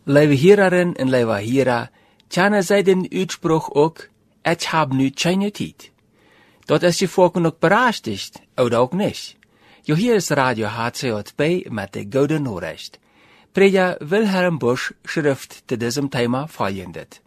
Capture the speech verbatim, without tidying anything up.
Liebe Hörerinnen und liebe Hörer, kennen Sie den Utspruch auch, ich hab nu keine Zeit? Dort ist die Volk noch berechtigt, oder auch nicht? Jo, hier ist Radio H Z J B mit der Gute Nachricht. Prediger Wilhelm Busch schrift zu diesem Thema folgendes.